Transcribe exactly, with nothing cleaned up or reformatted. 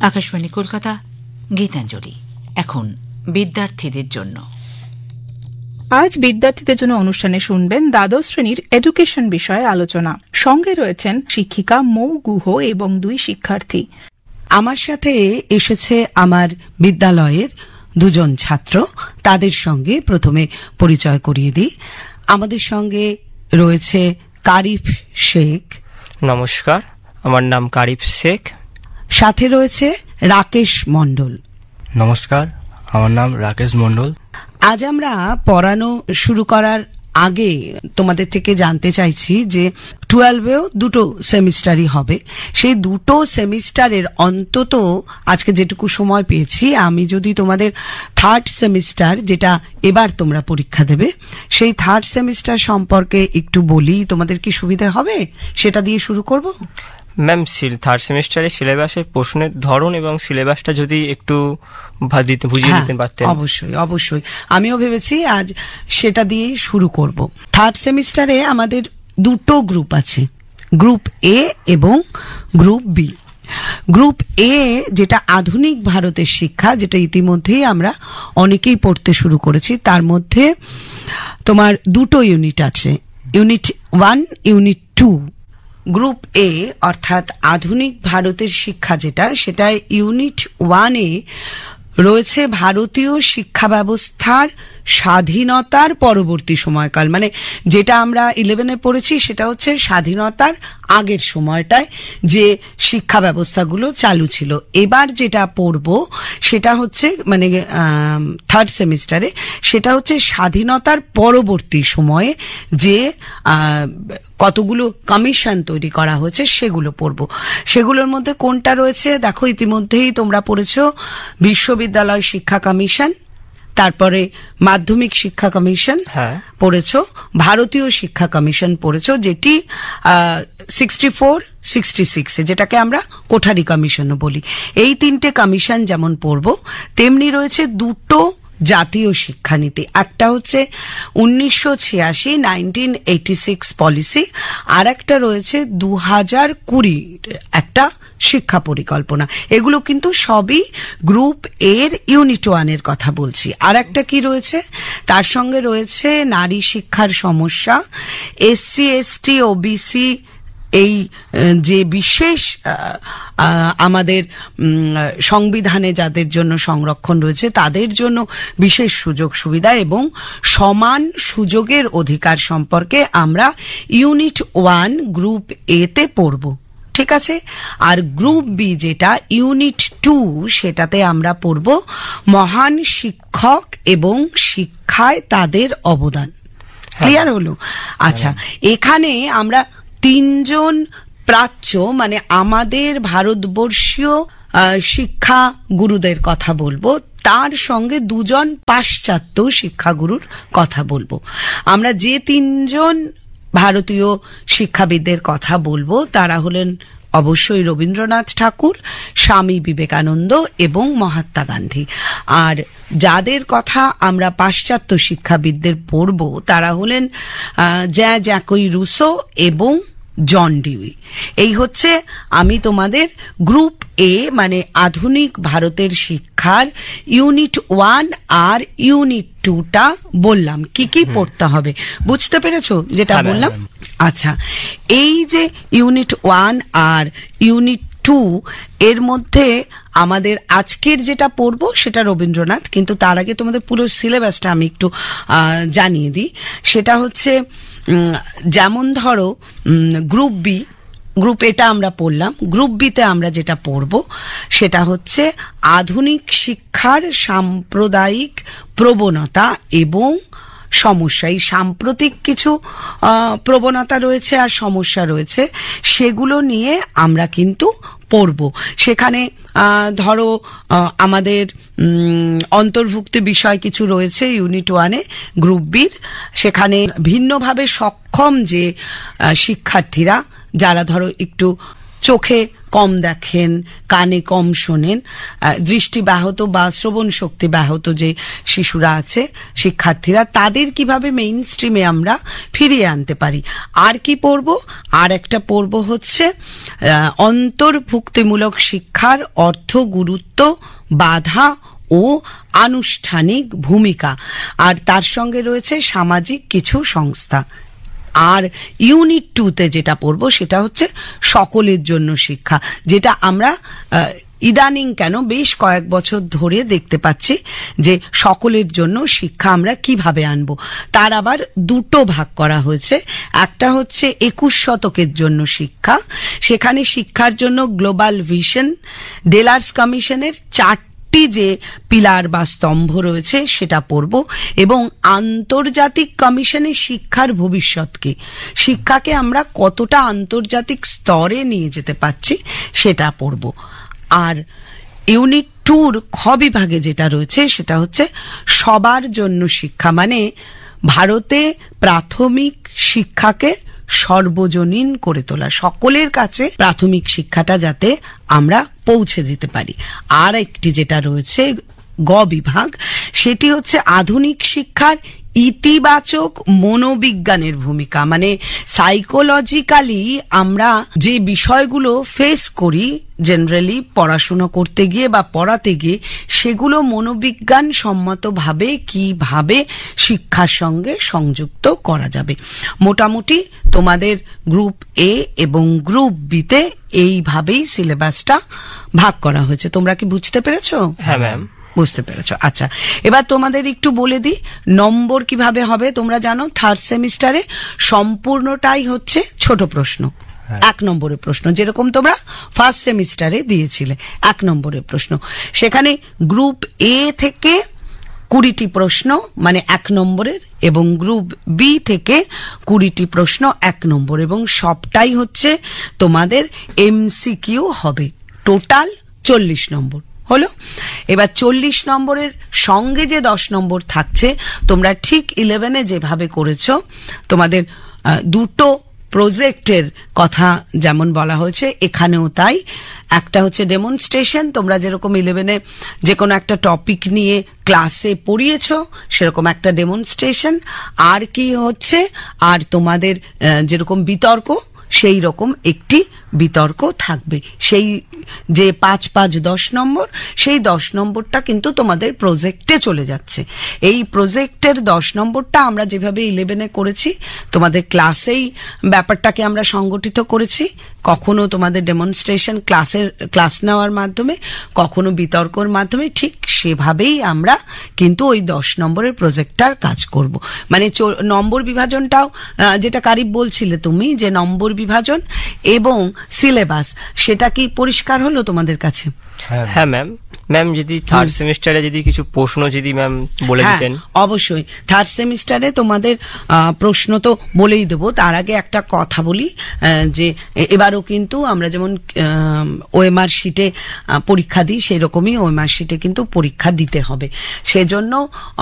আকাশবাণী কলকাতা, গীতাঞ্জলি। এখন বিদ্যার্থীদের জন্য। আজ বিদ্যার্থীদের জন্য অনুষ্ঠানে শুনবেন দ্বাদশ শ্রেণীর এডুকেশন বিষয়ে আলোচনা। সঙ্গে রয়েছেন শিক্ষিকা মৌ গুহ এবং দুই শিক্ষার্থী। আমার সাথে এসেছে আমার বিদ্যালয়ের দুজন ছাত্র। তাদের সঙ্গে প্রথমে পরিচয় করিয়ে দিই। আমাদের সঙ্গে রয়েছে কারিফ শেখ। নমস্কার, আমার নাম কারিফ শেখ। সাথে রয়েছে রাকেশ মণ্ডল। নমস্কার, আমার নাম রাকেশ মণ্ডল। আজ আমরা পড়ানো শুরু করার আগে তোমাদের থেকে জানতে চাইছি যে টুয়েলভেও দুটো সেমিস্টারই হবে। সেই দুটো সেমিস্টারের অন্তত আজকে যেটুকু সময় পেয়েছি, আমি যদি তোমাদের থার্ড সেমিস্টার, যেটা এবার তোমরা পরীক্ষা দেবে, সেই থার্ড সেমিস্টার সম্পর্কে একটু বলি, তোমাদের কি সুবিধা হবে? সেটা দিয়ে শুরু করব। ম্যাম, থার্ড সেমিস্টারের সিলেবাসের প্রশ্নের ধরন এবং সিলেবাসটা যদি একটু বুঝিয়ে দিতে পারতেন। অবশ্যই অবশ্যই, আমিও ভেবেছি আজ সেটা দিয়েই শুরু করব। থার্ড সেমিস্টারে আমাদের দুটো গ্রুপ আছে, গ্রুপ এ এবং গ্রুপ বি। গ্রুপ এ যেটা আধুনিক ভারতের শিক্ষা, যেটা ইতিমধ্যেই আমরা অনেকেই পড়তে শুরু করেছি, তার মধ্যে তোমার দুটো ইউনিট আছে, unit one, unit two. Group এ অর্থাৎ আধুনিক ভারতের শিক্ষা যেটা, সেটা ইউনিট ওয়ানে রয়েছে ভারতীয় শিক্ষা ব্যবস্থার স্বাধীনতার পরবর্তী সময়কাল। মানে যেটা আমরা ইলেভেনে পড়েছি সেটা হচ্ছে স্বাধীনতার আগের সময়টায় যে শিক্ষা ব্যবস্থাগুলো চালু ছিল। এবার যেটা পড়ব সেটা হচ্ছে মানে থার্ড সেমিস্টারে, সেটা হচ্ছে স্বাধীনতার পরবর্তী সময়ে যে কতগুলো কমিশন তৈরি করা হয়েছে সেগুলো পড়ব। সেগুলোর মধ্যে কোনটা রয়েছে দেখো, ইতিমধ্যেই তোমরা পড়েছ বিশ্ববিদ্যালয় শিক্ষা কমিশন, তারপরে মাধ্যমিক শিক্ষা কমিশন পড়েছ, ভারতীয় শিক্ষা কমিশন পড়েছ, যেটি সিক্সটি ফোর সিক্সটি সিক্সে যেটাকে আমরা কোঠারি কমিশনও বলি। এই তিনটে কমিশন যেমন পড়ব, তেমনি রয়েছে দুটো জাতীয় শিক্ষানীতি। একটা হচ্ছে উনিশশো ছিয়াশি নাইনটিন এইটি সিক্স পলিসি, আর একটা রয়েছে দু হাজার কুড়ি একটা শিক্ষা পরিকল্পনা। এগুলো কিন্তু সবই গ্রুপ এর ইউনিট ওয়ানের কথা বলছি। আর একটা কি রয়েছে, তার সঙ্গে রয়েছে নারী শিক্ষার সমস্যা, এসসি এসটি ওবিসি, এই যে বিশেষ আমাদের সংবিধানে যাদের জন্য সংরক্ষণ রয়েছে তাদের জন্য বিশেষ সুযোগ সুবিধা এবং সমান সুযোগের অধিকার সম্পর্কে আমরা ইউনিট ওয়ান গ্রুপ এ তে পড়ব। ঠিক আছে। আর গ্রুপ বি যেটা ইউনিট টু, সেটাতে আমরা পড়ব মহান শিক্ষক এবং শিক্ষায় তাদের অবদান। ক্লিয়ার হলো? আচ্ছা, এখানে আমরা তিনজন প্রাচ্য মানে আমাদের ভারতবর্ষীয় শিক্ষা গুরুদের কথা বলবো, তার সঙ্গে দুজন পাশ্চাত্য শিক্ষাগুরুর কথা বলবো। আমরা যে তিনজন ভারতীয় শিক্ষাবিদদের কথা বলবো তারা হলেন অবশ্যই রবীন্দ্রনাথ ঠাকুর, স্বামী বিবেকানন্দ এবং মহাত্মা গান্ধী। আর যাদের কথা আমরা পাশ্চাত্য শিক্ষাবিদদের পড়বো তারা হলেন জ্যা জ্যাকুই রুসো এবং জন ডিউই। এই হচ্ছে আমি তোমাদের গ্রুপ এ মানে আধুনিক ভারতের শিক্ষার ইউনিট ওয়ান আর ইউনিট টুটা বললাম কি কি পড়তে হবে। বুঝতে পেরেছো যেটা বললাম? আচ্ছা, এই যে ইউনিট ওয়ান আর ইউনিট টু, এর মধ্যে আমাদের আজকের যেটা পড়বো সেটা রবীন্দ্রনাথ, কিন্তু তার আগে তোমাদের পুরো সিলেবাসটা আমি একটু জানিয়ে দিই। সেটা হচ্ছে যেমন ধরো গ্রুপ বি, গ্রুপ এটা আমরা পড়লাম, গ্রুপ বিতে আমরা যেটা পড়ব সেটা হচ্ছে আধুনিক শিক্ষার সাম্প্রদায়িক প্রবণতা এবং সমস্যা। এই সাম্প্রতিক কিছু প্রবণতা রয়েছে আর সমস্যা রয়েছে, সেগুলো নিয়ে আমরা কিন্তু পড়ব। সেখানে ধরো আমাদের অন্তর্ভুক্ত বিষয় কিছু রয়েছে ইউনিট ওয়ানে গ্রুপ বির। সেখানে ভিন্নভাবে সক্ষম যে শিক্ষার্থীরা, যারা ধরো একটু চোখে কম দেখেন, কানে কম শোনেন, দৃষ্টি ব্যাহত বা শ্রবণ শক্তি ব্যাহত যে শিশুরা আছে, শিক্ষার্থীরা, তাদের কিভাবে মেইন স্ট্রিমে আমরা ফিরিয়ে আনতে পারি। আর কি পড়ব? আর একটা পড়ব হচ্ছে অন্তর্ভুক্তিমূলক শিক্ষার অর্থ, গুরুত্ব, বাধা ও আনুষ্ঠানিক ভূমিকা, আর তার সঙ্গে রয়েছে সামাজিক কিছু সংস্থা। আর ইউনিট টুতে যেটা পড়বো সেটা হচ্ছে সকলের জন্য শিক্ষা, যেটা আমরা ইদানিং কেন বেশ কয়েক বছর ধরে দেখতে পাচ্ছি যে সকলের জন্য শিক্ষা আমরা কিভাবে আনবো। তার আবার দুটো ভাগ করা হয়েছে। একটা হচ্ছে একুশ শতকের জন্য শিক্ষা, সেখানে শিক্ষার জন্য গ্লোবাল ভিশন, ডেলার্স কমিশনের চার যে পিলার বা স্তম্ভ রয়েছে সেটা পড়ব, এবং আন্তর্জাতিক কমিশনে শিক্ষার ভবিষ্যৎকে, শিক্ষাকে আমরা কতটা আন্তর্জাতিক স্তরে নিয়ে যেতে পারছি সেটা পড়ব। আর ইউনিট টুর খ বিভাগে যেটা রয়েছে সেটা হচ্ছে সবার জন্য শিক্ষা, মানে ভারতে প্রাথমিক শিক্ষাকে সর্বজনীন করে তোলা, সকলের কাছে প্রাথমিক শিক্ষাটা যাতে আমরা পৌঁছে দিতে পারি। আর একটি যেটা রয়েছে গ বিভাগ, সেটি হচ্ছে আধুনিক শিক্ষার ইতিবাচক মনোবিজ্ঞানের ভূমিকা, মানে সাইকোলজিক্যালি আমরা যে বিষয়গুলো ফেস করি জেনারেলি পড়াশোনা করতে গিয়ে বা পড়াতে গিয়ে, সেগুলো মনোবিজ্ঞান সম্মতভাবে কিভাবে শিক্ষার সঙ্গে সংযুক্ত করা যাবে। মোটামুটি তোমাদের গ্রুপ এ এবং গ্রুপ বিতে এইভাবেই সিলেবাসটা ভাগ করা হয়েছে। তোমরা কি বুঝতে পেরেছো? হ্যাঁ ম্যাম, বুঝতে পেরেছো। আচ্ছা, এবার তোমাদের একটু বলে দিই নম্বর কিভাবে হবে। তোমরা জানো থার্ড সেমিস্টারে সম্পূর্ণটাই হচ্ছে ছোট প্রশ্ন, এক নম্বরের প্রশ্ন, যেরকম তোমরা ফার্স্ট সেমিস্টারে দিয়েছিলে এক নম্বরের প্রশ্ন। সেখানে গ্রুপ এ থেকে কুড়িটি প্রশ্ন মানে এক নম্বরের, এবং গ্রুপ বি থেকে কুড়িটি প্রশ্ন এক নম্বর, এবং সবটাই হচ্ছে তোমাদের এমসিকিউ হবে। টোটাল চল্লিশ নম্বর হলো। এবার চল্লিশ নম্বরের সঙ্গে যে দশ নম্বর থাকছে, তোমরা ঠিক ইলেভেনে যেভাবে করেছো, তোমাদের দুটো প্রজেক্টের কথা যেমন বলা হয়েছে এখানেও তাই। একটা হচ্ছে ডেমনস্ট্রেশন, তোমরা যেরকম ইলেভেনে যে কোনো একটা টপিক নিয়ে ক্লাসে পড়িয়েছো সেরকম একটা ডেমনস্ট্রেশন। আর কি হচ্ছে, আর তোমাদের যেরকম বিতর্ক সেই রকম একটি বিতর্ক থাকবে। সেই যে পাঁচ পাঁচ দশ নম্বর, সেই দশ নম্বরটা কিন্তু তোমাদের প্রজেক্টে চলে যাচ্ছে। এই প্রজেক্টের দশ নম্বরটা আমরা যেভাবে ইলেভেনে করেছি, তোমাদের ক্লাসেই ব্যাপারটাকে আমরা সংগঠিত করেছি। কখনো তোমাদের ডেমনস্ট্রেশন ক্লাসের ক্লাস নেওয়ার মাধ্যমে, কখনো বিতর্কর মাধ্যমে, ঠিক সেভাবেই আমরা কিন্তু ওই দশ নম্বরের প্রজেক্টটার কাজ করব। মানে নম্বর বিভাজনটাও যেটা কারিব বলছিলে তুমি, যে নম্বর বিভাজন এবং সিলেবাস, সেটা কি পরিষ্কার হলো তোমাদের কাছে? হ্যাঁ ম্যাম। ম্যাম যদি থার্ড সেমিস্টারে যদি কিছু প্রশ্ন যদি ম্যাম বলে দিতেন। অবশ্যই, থার্ড সেমিস্টারে তোমাদের প্রশ্ন তো বলেই দেবো। তার আগে একটা কথা বলি, যে এবারও কিন্তু আমরা যেমন ওএমআর শিটে পরীক্ষা দিই, সেই রকমই ওএমআর শিটে কিন্তু পরীক্ষা দিতে হবে। সেজন্য